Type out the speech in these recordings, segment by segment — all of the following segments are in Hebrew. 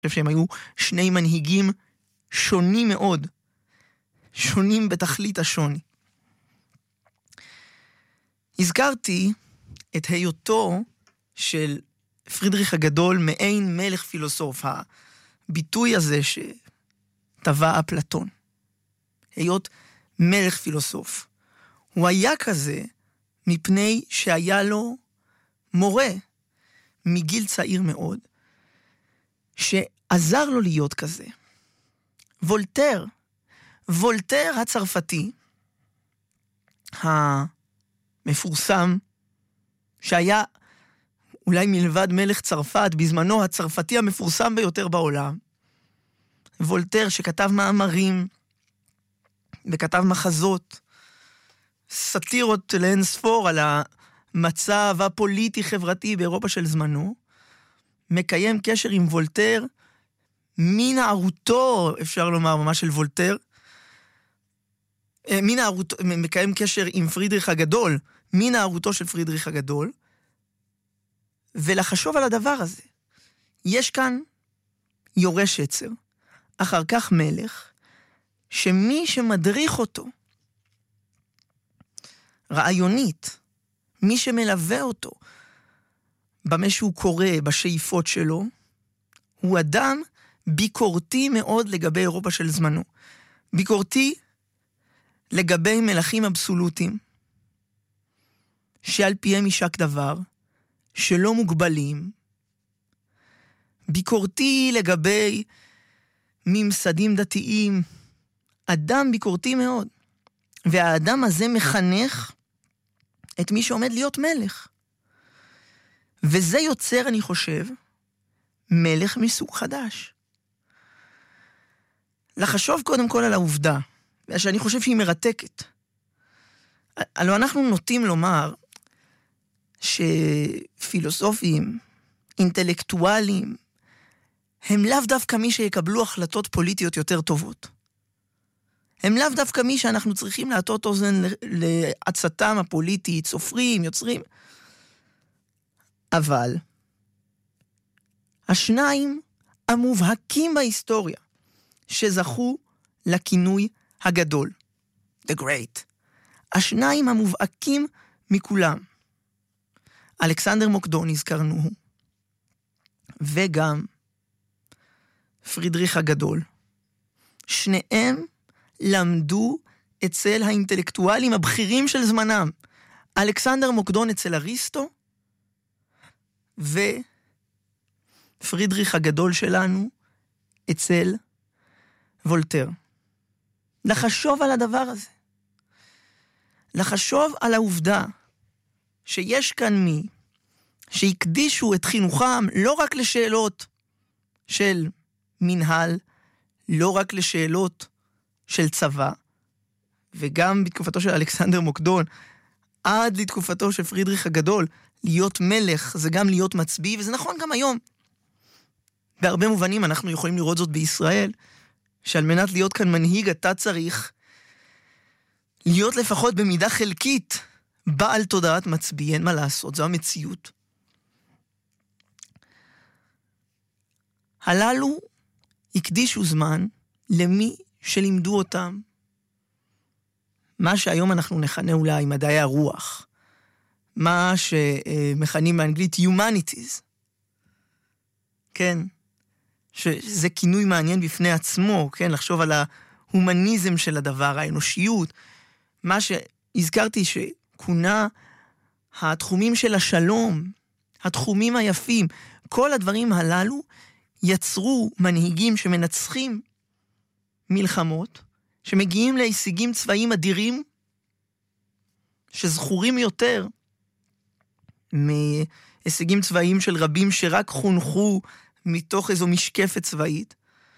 חושב שהם היו שני מנהיגים שונים מאוד, שונים בתכלית השוני. הזכרתי את היותו של פרידריך הגדול מעין מלך פילוסוף, הביטוי הזה שטבע אפלטון. היות מלך פילוסוף. הוא היה כזה מפני שהיה לו מורה מגיל צעיר מאוד, שעזר לו להיות כזה. וולטר הצרפתי, המפורסם, שהיה אולי מלבד מלך צרפת, בזמנו הצרפתי המפורסם ביותר בעולם, וולטר שכתב מאמרים, וכתב מחזות, סטירות לאין ספור על המצב הפוליטי-חברתי באירופה של זמנו, מקיים קשר עם וולטר, מנערותו, אפשר לומר ממש של וולטר, מקיים קשר עם פרידריך הגדול, מנערותו של פרידריך הגדול, ולחשוב על הדבר הזה. יש כאן יורש עצר, אחר כך מלך, שמי שמדריך אותו, רעיונית, מי שמלווה אותו, במה שהוא קורא, בשאיפות שלו, הוא אדם ביקורתי מאוד לגבי אירופה של זמנו. ביקורתי לגבי מלכים אבסולוטיים, שעל פיהם יישק דבר, שלא מוגבלים. ביקורתי לגבי ממסדים דתיים, אדם ביקורתי מאוד. והאדם הזה מחנך את מי שעומד להיות מלך. וזה יוצר, אני חושב, מלך מסוג חדש. לחשוב קודם כל על העובדה, שאני חושב שהיא מרתקת. הלוא אנחנו נוטים לומר שפילוסופים, אינטלקטואלים, הם לאו דווקא מי שיקבלו החלטות פוליטיות יותר טובות. הם לאו דווקא מי שאנחנו צריכים להטות אוזן לעצתם הפוליטית, סופרים, יוצרים. אבל השניים המובהקים בהיסטוריה שזכו לכינוי הגדול, the great, השניים המובהקים מכולם, אלכסנדר מוקדון הזכרנו, וגם פרידריך הגדול, שניהם למדו אצל האינטלקטואלים הבכירים של זמנם. אלכסנדר מוקדון אצל אריסטו, ופרידריך הגדול שלנו אצל וולטר. לחשוב על הדבר הזה. לחשוב על העובדה שיש כאן מי שהקדישו את חינוכם לא רק לשאלות של מנהל, לא רק לשאלות של צבא, וגם בתקופתו של אלכסנדר מוקדון, עד לתקופתו של פרידריך הגדול, להיות מלך זה גם להיות מצביא, וזה נכון גם היום. בהרבה מובנים אנחנו יכולים לראות זאת בישראל, שעל מנת להיות כאן מנהיג אתה צריך להיות לפחות במידה חלקית בעל תודעת מצביא, אין מה לעשות, זו המציאות. הללו הקדישו זמן למי שלימדו אותם מה שהיום אנחנו נכנה אולי מדעי הרוח, מה שמכנים באנגלית humanities. כן, שזה כינוי מעניין בפני עצמו, כן, לחשוב על ההומניזם של הדבר, האנושיות, מה שהזכרתי שכונה התחומים של השלום, התחומים היפים, כל הדברים הללו יצרו מנהיגים שמנצחים מלחמות, שמגיעים להישגים צבאיים אדירים, שזכורים יותר מהישגים צבאיים של רבים שרק חונכו מתוך איזו משקפת צבאית,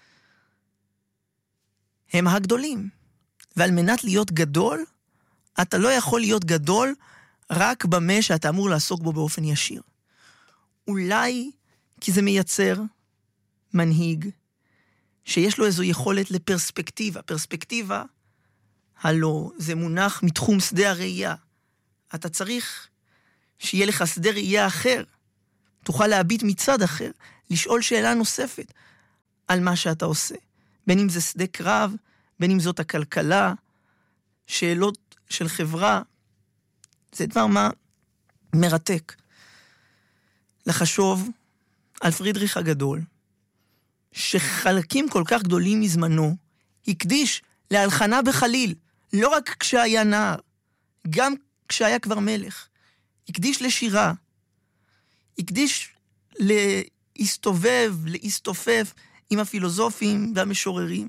הם הגדולים. ועל מנת להיות גדול, אתה לא יכול להיות גדול רק במה שאתה אמור לעסוק בו באופן ישיר. אולי כי זה מייצר מנהיג שיש לו איזו יכולת לפרספקטיבה. פרספקטיבה, הלא, זה מונח מתחום שדה הראייה. אתה צריך שיהיה לך שדה ראייה אחר. תוכל להביט מצד אחר, לשאול שאלה נוספת. על מה שאתה עושה. בין אם זה שדה קרב, בין אם זאת הכלכלה, שאלות של חברה, זה דבר מה מרתק. לחשוב על פרידריך הגדול, שחלקים כל כך גדולים מזמנו, הקדיש להלחנה בחליל, לא רק כשהיה נער, גם כשהיה כבר מלך. הקדיש לשירה, הקדיש להסתובב, להסתופף עם הפילוסופים והמשוררים.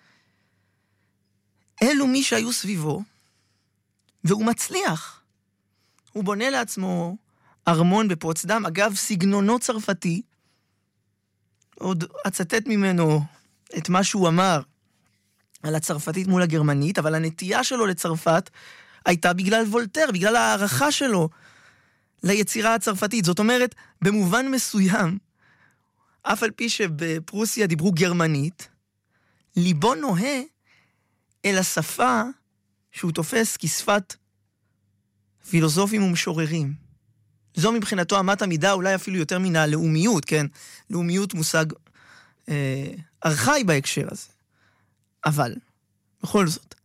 אלו מי שהיו סביבו, והוא מצליח. הוא בונה לעצמו ארמון בפוצדם, אגב סגנונו צרפתי, עוד אצטט ממנו את מה שהוא אמר על הצרפתית מול הגרמנית, אבל הנטייה שלו לצרפת הייתה בגלל וולטר, בגלל הערכה שלו ליצירה הצרפתית. זאת אומרת, במובן מסוים, אף על פי שבפרוסיה דיברו גרמנית, ליבו נוהה אל השפה שהוא תופס כשפת פילוסופים ומשוררים. זו מבחינתו אמת המידה, אולי אפילו יותר מן הלאומיות, כן? לאומיות מושג ארכאי בהקשר הזה. אבל, בכל זאת.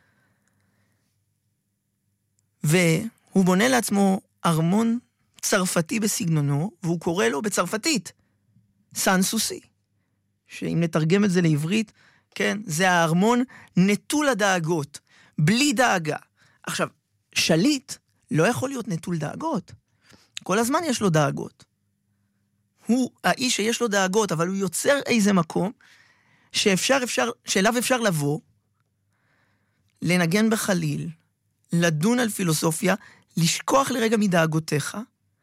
והוא בונה לעצמו ארמון צרפתי בסגנונו, והוא קורא לו בצרפתית, סן סוסי. שאם נתרגם את זה לעברית, כן, זה הארמון נטול הדאגות, בלי דאגה. עכשיו, שליט לא יכול להיות נטול דאגות. כל הזמן יש לו דאגות. הוא האיש שיש לו דאגות, אבל הוא יוצר איזה מקום שאליו אפשר לבוא, לנגן בחליל, לדון על פילוסופיה, לשכוח לרגע מדאגותיך,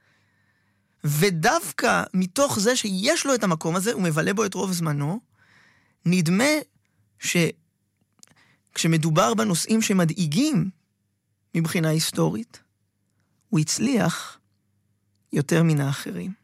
ודווקא מתוך זה שיש לו את המקום הזה, הוא מבלה בו את רוב זמנו, נדמה שכשמדובר בנושאים שמדאיגים מבחינה היסטורית, הוא הצליח יותר מן האחרים.